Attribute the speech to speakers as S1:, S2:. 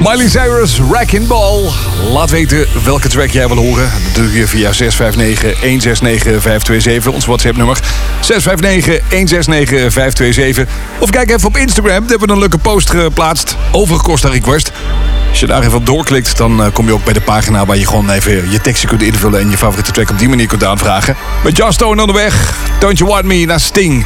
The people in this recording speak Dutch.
S1: Miley Cyrus, Wrecking Ball. Laat weten welke track jij wil horen. Dat doe je via 659-169-527. Ons WhatsApp-nummer 659-169-527. Of kijk even op Instagram. Daar hebben we een leuke post geplaatst over Costa Request. Als je daar even op doorklikt, dan kom je ook bij de pagina waar je gewoon even je tekstje kunt invullen en je favoriete track op die manier kunt aanvragen. Met John Stone onderweg. Don't You Want Me naar Sting.